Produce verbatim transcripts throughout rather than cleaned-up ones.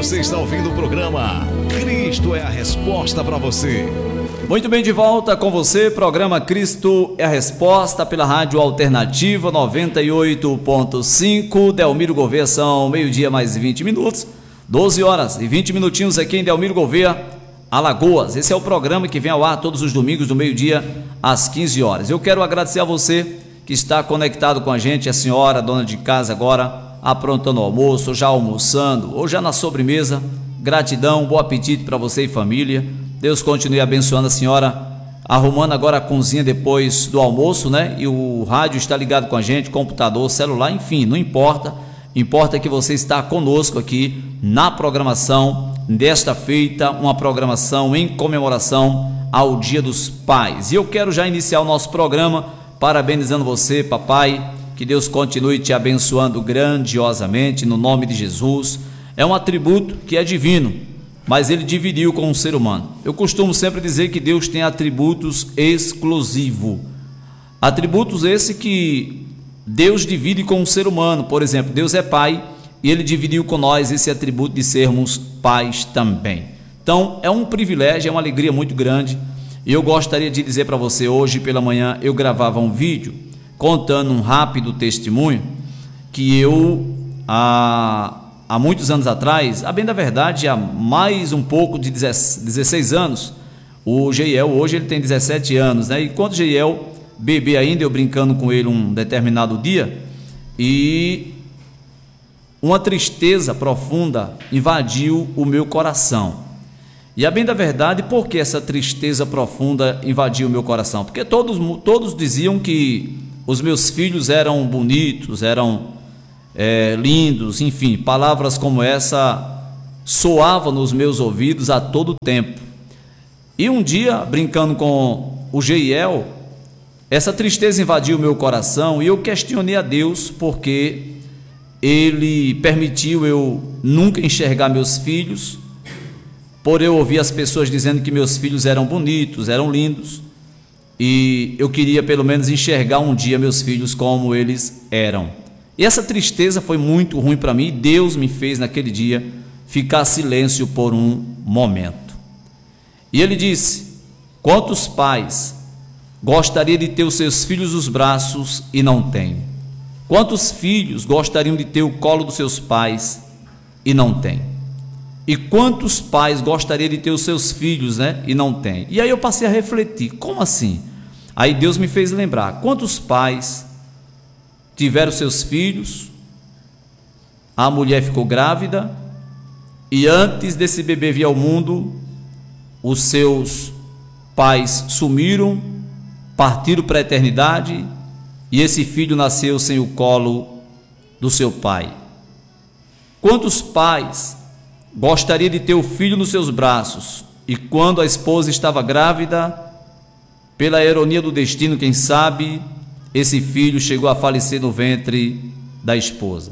Você está ouvindo o programa Cristo é a Resposta para você. Muito bem, de volta com você, programa Cristo é a Resposta pela Rádio Alternativa noventa e oito ponto cinco, Delmiro Gouveia, são meio-dia mais vinte minutos, doze horas e vinte minutinhos aqui em Delmiro Gouveia, Alagoas. Esse é o programa que vem ao ar todos os domingos do meio-dia às quinze horas. Eu quero agradecer a você que está conectado com a gente, a senhora, dona de casa agora, aprontando o almoço, já almoçando, ou já na sobremesa. Gratidão, bom apetite para você e família. Deus continue abençoando a senhora, arrumando agora a cozinha depois do almoço, né? E o rádio está ligado com a gente, computador, celular, enfim, não importa. Importa que você está conosco aqui na programação desta feita, uma programação em comemoração ao Dia dos Pais. E eu quero já iniciar o nosso programa parabenizando você, papai. Que Deus continue te abençoando grandiosamente, no nome de Jesus. É um atributo que é divino, mas ele dividiu com o ser humano. Eu costumo sempre dizer que Deus tem atributos exclusivos. Atributos esses que Deus divide com o ser humano. Por exemplo, Deus é pai e ele dividiu com nós esse atributo de sermos pais também. Então, é um privilégio, é uma alegria muito grande. E eu gostaria de dizer para você, hoje pela manhã eu gravava um vídeo contando um rápido testemunho que eu, há, há muitos anos atrás, a bem da verdade, há mais um pouco de dezesseis anos, o Geiel hoje ele tem dezessete anos, né? E quando o Geiel, bebê ainda, eu brincando com ele um determinado dia, e uma tristeza profunda invadiu o meu coração. E a bem da verdade, por que essa tristeza profunda invadiu o meu coração? Porque todos, todos diziam que os meus filhos eram bonitos, eram é, lindos, enfim, palavras como essa soavam nos meus ouvidos a todo tempo. E um dia, brincando com o Geiel, essa tristeza invadiu o meu coração e eu questionei a Deus porque ele permitiu eu nunca enxergar meus filhos, por eu ouvir as pessoas dizendo que meus filhos eram bonitos, eram lindos, e eu queria pelo menos enxergar um dia meus filhos como eles eram. E essa tristeza foi muito ruim para mim, e Deus me fez naquele dia ficar silêncio por um momento. E ele disse: quantos pais gostariam de ter os seus filhos nos braços e não têm? Quantos filhos gostariam de ter o colo dos seus pais e não têm? E quantos pais gostariam de ter os seus filhos, né, e não têm? E aí eu passei a refletir, como assim? Aí Deus me fez lembrar, quantos pais tiveram seus filhos, a mulher ficou grávida, e antes desse bebê vir ao mundo, os seus pais sumiram, partiram para a eternidade, e esse filho nasceu sem o colo do seu pai. Quantos pais gostaria de ter o filho nos seus braços, e quando a esposa estava grávida, pela ironia do destino, quem sabe, esse filho chegou a falecer no ventre da esposa.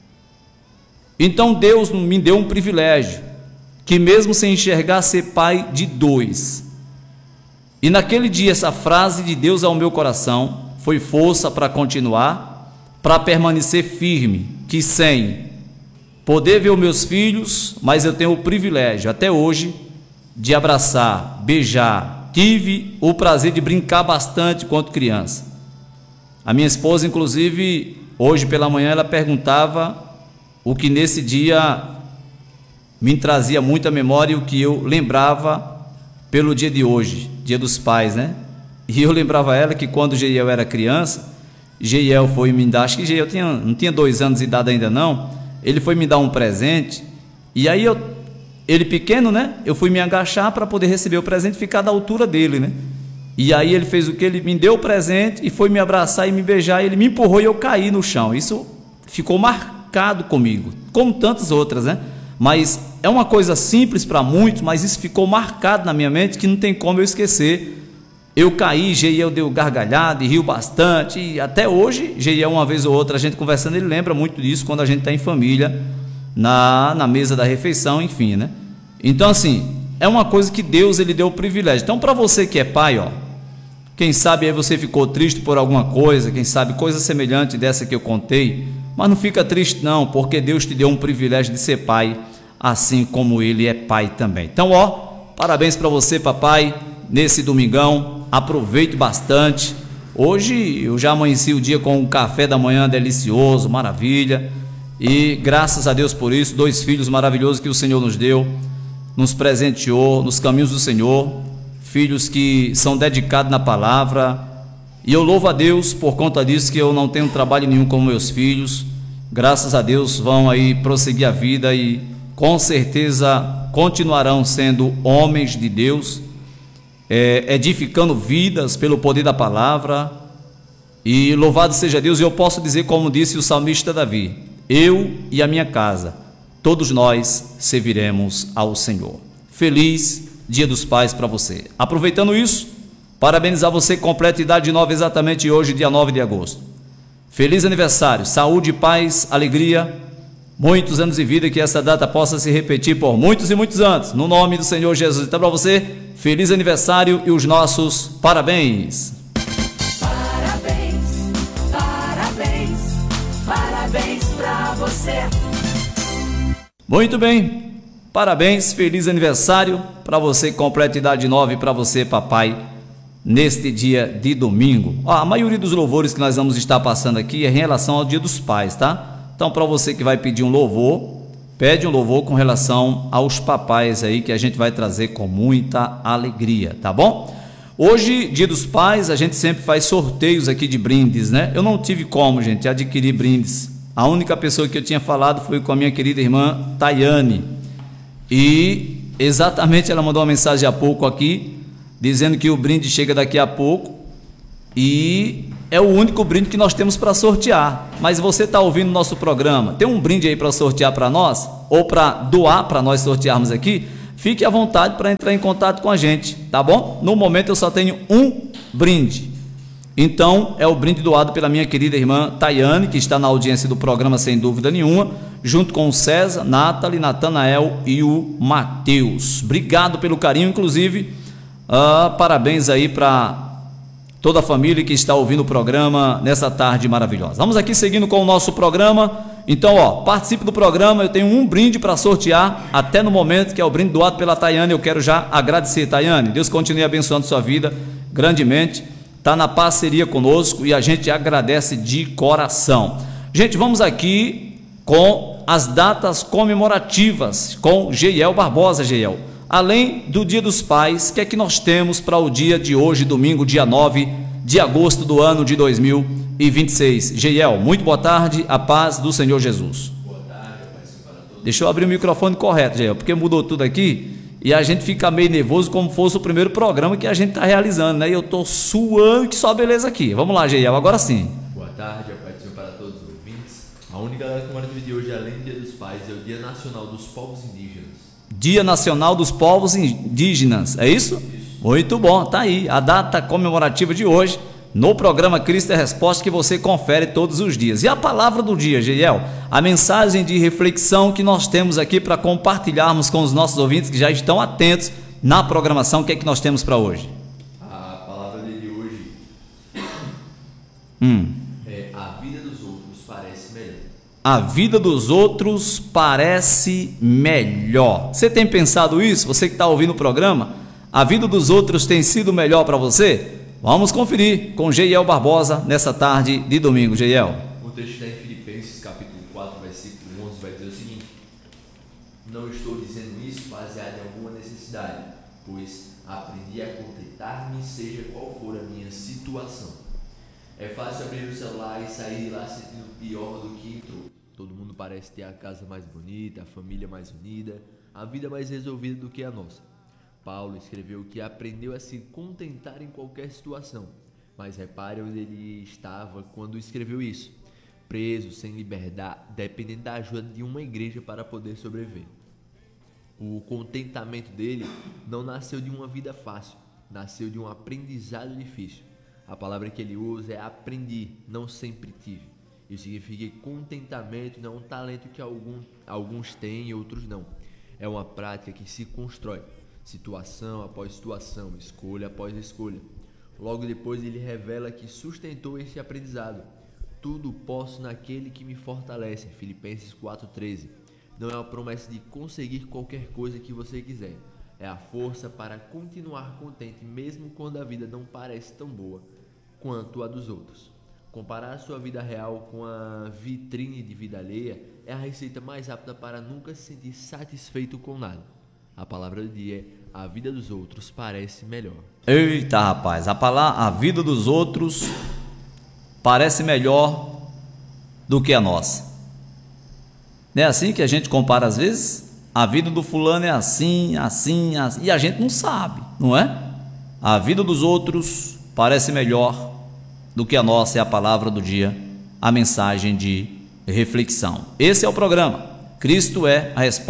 Então Deus me deu um privilégio, que mesmo sem enxergar, ser pai de dois. E naquele dia essa frase de Deus ao meu coração foi força para continuar, para permanecer firme, que sem poder ver os meus filhos, mas eu tenho o privilégio, até hoje, de abraçar, beijar. Tive o prazer de brincar bastante quando criança. A minha esposa, inclusive, hoje pela manhã, ela perguntava o que nesse dia me trazia muita memória e o que eu lembrava pelo dia de hoje, Dia dos Pais, né? E eu lembrava ela que quando Geiel era criança, Geiel foi me dar, acho que Geiel tinha, não tinha dois anos de idade ainda não, ele foi me dar um presente, e aí eu, ele pequeno, né, eu fui me agachar para poder receber o presente e ficar da altura dele, né, e aí ele fez o que? Ele me deu o presente e foi me abraçar e me beijar, e ele me empurrou e eu caí no chão. Isso ficou marcado comigo, como tantas outras, né, mas é uma coisa simples para muitos, mas isso ficou marcado na minha mente que não tem como eu esquecer. Eu caí, Geiel deu gargalhada e riu bastante, e até hoje, Geiel uma vez ou outra, a gente conversando, ele lembra muito disso quando a gente está em família, na, na mesa da refeição, enfim, né? Então, assim, é uma coisa que Deus, ele deu o privilégio. Então, para você que é pai, ó, quem sabe aí você ficou triste por alguma coisa, quem sabe coisa semelhante dessa que eu contei, mas não fica triste não, porque Deus te deu um privilégio de ser pai. assim como Ele é Pai também. Então, ó, parabéns para você, papai, nesse domingão, aproveite bastante. Hoje eu já amanheci o dia com um café da manhã delicioso, maravilha, e graças a Deus por isso, dois filhos maravilhosos que o Senhor nos deu, nos presenteou nos caminhos do Senhor, filhos que são dedicados na palavra, e eu louvo a Deus por conta disso, que eu não tenho trabalho nenhum com meus filhos, graças a Deus vão aí prosseguir a vida e com certeza continuarão sendo homens de Deus, é, edificando vidas pelo poder da palavra, e louvado seja Deus. E eu posso dizer, como disse o salmista Davi, eu e a minha casa, todos nós serviremos ao Senhor. Feliz Dia dos Pais para você. Aproveitando isso, parabenizar você que completa idade nova exatamente hoje, dia nove de agosto. Feliz aniversário, saúde, paz, alegria, muitos anos de vida, e que essa data possa se repetir por muitos e muitos anos, no nome do Senhor Jesus. Então, para você, feliz aniversário e os nossos parabéns. Parabéns, parabéns, parabéns pra você. Muito bem, parabéns, feliz aniversário para você que completa idade nova, e para você, papai, neste dia de domingo. Ó, a maioria dos louvores que nós vamos estar passando aqui é em relação ao Dia dos Pais, tá? Então, para você que vai pedir um louvor, pede um louvor com relação aos papais aí, que a gente vai trazer com muita alegria, tá bom? Hoje, Dia dos Pais, a gente sempre faz sorteios aqui de brindes, né? Eu não tive como, gente, adquirir brindes. A única pessoa que eu tinha falado foi com a minha querida irmã Tayane. E exatamente ela mandou uma mensagem há pouco aqui, dizendo que o brinde chega daqui a pouco e é o único brinde que nós temos para sortear. Mas você está ouvindo o nosso programa, tem um brinde aí para sortear para nós, ou para doar para nós sortearmos aqui? Fique à vontade para entrar em contato com a gente, tá bom? No momento eu só tenho um brinde, então é o brinde doado pela minha querida irmã Tayane, que está na audiência do programa sem dúvida nenhuma, junto com o César, Nathalie, Natanael e o Mateus. Obrigado pelo carinho, inclusive, uh, parabéns aí para toda a família que está ouvindo o programa nessa tarde maravilhosa. Vamos aqui seguindo com o nosso programa. Então, ó, participe do programa. Eu tenho um brinde para sortear até no momento, que é o brinde doado pela Tayane. Eu quero já agradecer, Tayane. Deus continue abençoando sua vida grandemente. Está na parceria conosco e a gente agradece de coração. Gente, vamos aqui com as datas comemorativas com Geiel Barbosa. Geiel, além do Dia dos Pais, o que é que nós temos para o dia de hoje, domingo, dia nove de agosto do ano de dois mil e vinte e seis? Geiel, muito boa tarde, a paz do Senhor Jesus. Boa tarde, Pai, para todos. Deixa eu abrir o microfone correto, Geiel, porque mudou tudo aqui e a gente fica meio nervoso, como fosse o primeiro programa que a gente está realizando, né? E eu estou suando que só beleza aqui. Vamos lá, Geiel, agora sim. Boa tarde, Pai, para todos os ouvintes. A única data comemorativa de hoje, além do Dia dos Pais, é o Dia Nacional dos Povos Indígenas. Dia Nacional dos Povos Indígenas, é isso? Isso. Muito bom, tá aí a data comemorativa de hoje no programa Cristo é Resposta, que você confere todos os dias. E a palavra do dia, Geiel, a mensagem de reflexão que nós temos aqui para compartilharmos com os nossos ouvintes que já estão atentos na programação. O que é que nós temos para hoje? A palavra de hoje Hum. é: a vida dos outros parece melhor. A vida dos outros parece melhor. Você tem pensado isso? Você que está ouvindo o programa, a vida dos outros tem sido melhor para você? Vamos conferir com Geiel Barbosa nessa tarde de domingo. Geiel. O texto está em Filipenses, capítulo quatro, versículo onze, vai dizer o seguinte: não estou dizendo isso baseado em alguma necessidade, pois aprendi a contentar-me, seja qual for a minha situação. É fácil abrir o celular e sair de lá sentindo pior do que entrou. Todo mundo parece ter a casa mais bonita, a família mais unida, a vida mais resolvida do que a nossa. Paulo escreveu que aprendeu a se contentar em qualquer situação, mas repare onde ele estava quando escreveu isso: preso, sem liberdade, dependendo da ajuda de uma igreja para poder sobreviver. O contentamento dele não nasceu de uma vida fácil, nasceu de um aprendizado difícil. A palavra que ele usa é aprendi, não sempre tive. Isso significa que contentamento não é um talento que algum, alguns têm e outros não. É uma prática que se constrói, situação após situação, escolha após escolha. Logo depois ele revela que sustentou esse aprendizado. Tudo posso naquele que me fortalece, Filipenses quatro, treze. não é a promessa de conseguir qualquer coisa que você quiser. É a força para continuar contente mesmo quando a vida não parece tão boa quanto a dos outros. Comparar a sua vida real com a vitrine de vida alheia é a receita mais rápida para nunca se sentir satisfeito com nada. A palavra do dia é: a vida dos outros parece melhor. Eita, rapaz, a palavra, a vida dos outros parece melhor do que a nossa. Não é assim que a gente compara às vezes? A vida do fulano é assim, assim, assim, e a gente não sabe, não é? A vida dos outros parece melhor do que a nossa, é a palavra do dia, a mensagem de reflexão. Esse é o programa Cristo é a Resposta.